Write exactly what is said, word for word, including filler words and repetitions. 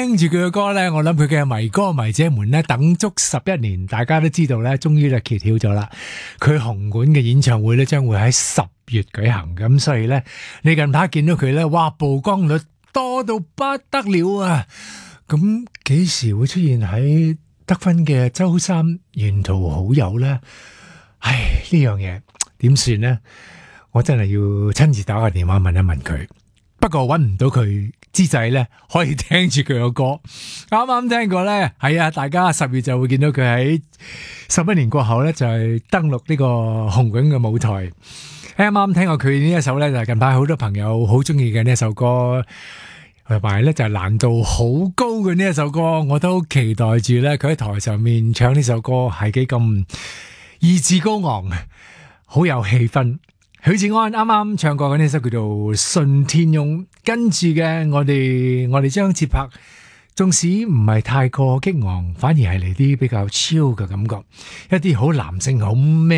聽住佢嘅歌咧，我諗佢嘅迷歌迷姐們咧等足十一年，大家都知道咧，終於就揭曉咗啦。佢紅館嘅演唱會咧將會喺十月舉行，咁所以咧，你近排見到佢咧，哇，曝光率多到不得了啊！咁幾時會出現喺得分嘅周三沿途好友咧？唉，呢樣嘢點算呢？我真係要親自打個電話問一問佢。不過搵唔到佢之際咧，可以聽住佢嘅歌。啱啱聽過咧，係啊，大家十月就會見到佢喺十一年過後咧，就係登陸呢個紅館嘅舞台。啱啱聽過佢呢一首咧，就係近排好多朋友好中意嘅呢一首歌，同埋咧就係難度好高嘅呢一首歌，我都好期待住咧，佢喺台上面唱呢首歌係幾咁意志高昂，好有氣氛。許志安啱啱唱過嘅呢首叫做《順天翁》，跟住嘅我哋我哋將節拍，縱使唔係太過激昂，反而係嚟啲比較超嘅感覺，一啲好男性好 man